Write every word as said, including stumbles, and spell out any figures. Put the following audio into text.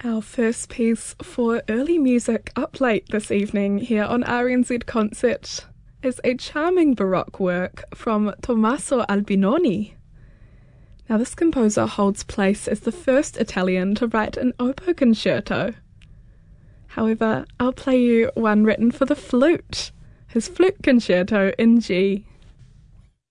Our first piece for early music up late this evening here on R N Z Concert is a charming Baroque work from Tommaso Albinoni. Now, this composer holds place as the first Italian to write an oboe concerto. However, I'll play you one written for the flute, his flute concerto in G.